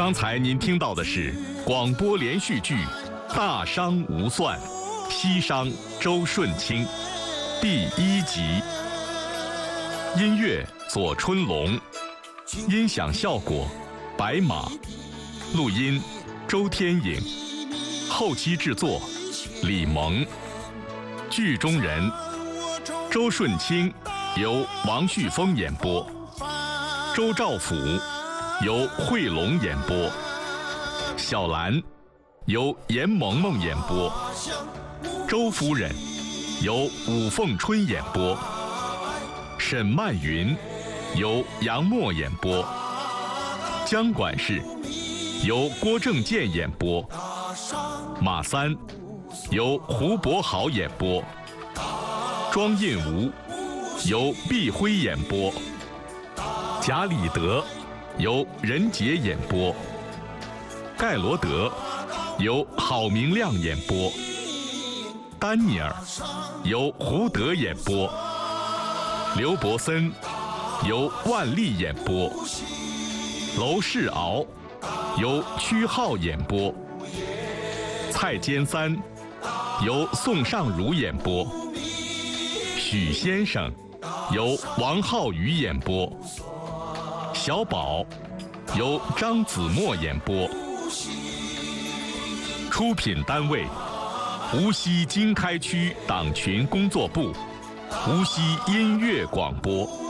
刚才您听到的是广播连续剧《大商无算》，西商周舜钦第1集。音乐左春龙，音响效果白马，录音周天颖，后期制作李萌。剧中人周舜钦由王旭峰演播，周兆甫由惠龙演播，小兰由严萌萌演播，周夫人由武凤春演播，沈曼云由杨默演播，江管事由郭正健演播，马三由胡博豪演播，庄印吾由毕辉演播，贾里德由任杰演播，盖罗德由郝明亮演播，丹尼尔由胡德演播，刘伯森由万历演播，娄世敖由屈浩演播，蔡坚三由宋尚儒演播，许先生由王浩宇演播，小宝由张子墨演播。出品单位：无锡经开区党群工作部，无锡音乐广播。